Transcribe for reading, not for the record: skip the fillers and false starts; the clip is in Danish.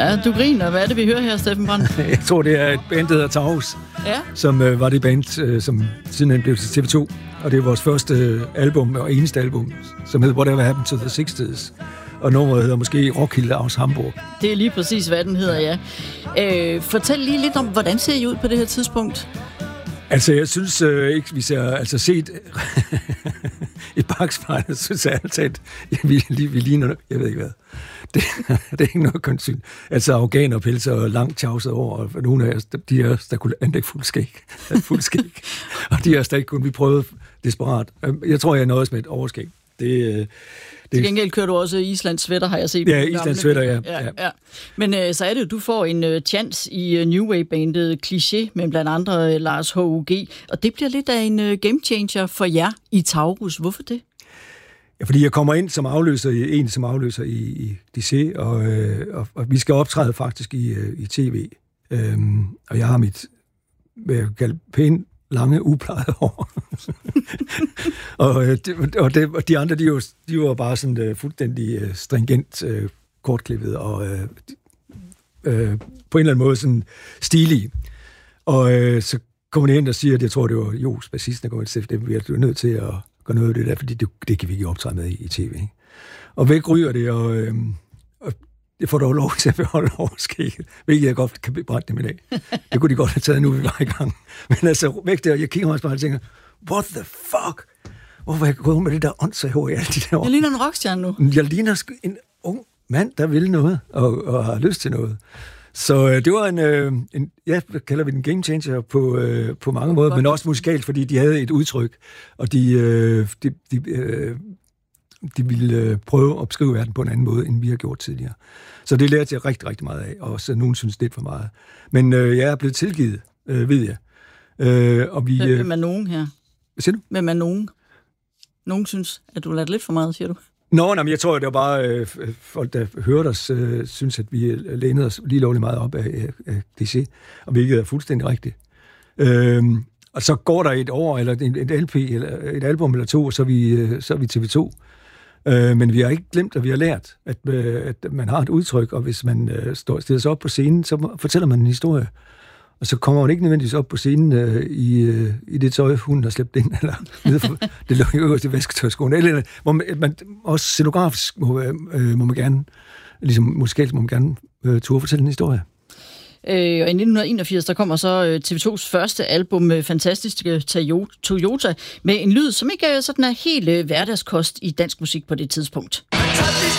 Ja, du griner. Hvad er det, vi hører her, Steffen Brandt? Jeg tror, det er et band, der hedder Taurus, som var det band, som siden blev til TV2. Og det er vores første album, og eneste album, som hedder Whatever Happened to the 60's. Og nummeret hedder måske Rockhilde aus Hamburg. Det er lige præcis, hvad den hedder, ja. Fortæl lige lidt om, hvordan ser I ud på det her tidspunkt? Altså, jeg synes ikke, vi ser set i bakspejlet, synes jeg altid, at vi ligner, jeg ved ikke hvad. Det er ikke noget kunstsyn. Altså, afghanerpelser og langt tjavset over, og nogle af os, de er der kunne anlægge fuld skæg. Og de er stadig kun, vi prøvede desperat. Jeg tror, jeg nåede med et overskæg. Til gengæld kører du også Islands sweater, har jeg set. Ja, Islands sweater, ja. Men så er det jo, du får en chance i New Wave-bandet Kliché, med blandt andre Lars H.U.G., og det bliver lidt af en game changer for jer i Taurus. Hvorfor det? Ja, fordi jeg kommer ind som afløser i DC, og vi skal optræde faktisk i tv. Og jeg har mit, hvad jeg kalder, pænt lange, uplejede hår. og de andre, de var bare sådan fuldstændig stringent kortklippet, og på en eller anden måde sådan stilige. Og så kommer de ind og siger, at jeg tror, det var Jos, bassisten, der kommer til det, vi er nødt til at gøre noget af det der, fordi det kan vi ikke optræde med i tv. Ikke? Og væk ryger det, og det får dog lov til at beholde overskægget, hvilket jeg godt kan bebrænde dem i dag. Det kunne de godt have taget, nu vi var i gang. Men altså, væk der, jeg kigger mig og tænker, what the fuck? Hvorfor jeg gået med det der åndssagehår i alle de der år? Jeg ligner en rockstjerne nu. Jeg ligner en ung mand, der vil noget, og har lyst til noget. Så det var en hvad kalder vi den, game changer på mange måder, men også musikalt, fordi de havde et udtryk, og de ville prøve at beskrive verden på en anden måde, end vi har gjort tidligere. Så det lærte jeg rigtig, rigtig meget af, og så nogen synes, det er for meget. Men jeg er blevet tilgivet, ved jeg. Og vi, hvem er nogen her? Hvad siger du? Hvem er nogen? Nogen synes, at du lærte lidt for meget, siger du? Men jeg tror, det var bare folk, der hørte os, synes, at vi lænede os lige lovligt meget op af DC, og hvilket er fuldstændig rigtigt. Og så går der et år, eller et LP, eller et album eller to, så er vi TV2. Men vi har ikke glemt, at vi har lært, at man har et udtryk, og hvis man stiller sig op på scenen, så fortæller man en historie. Og så kommer man ikke nødvendigvis op på scenen i det tøj, hun har slæbt ind, eller det lå jo øverst i vasketøjskoen, eller hvor man også scenografisk må man gerne, ligesom musikalt må man gerne turde fortælle en historie. Og i 1981, der kommer så TV2's første album med fantastiske Toyota, med en lyd, som ikke sådan er helt hverdagskost i dansk musik på det tidspunkt.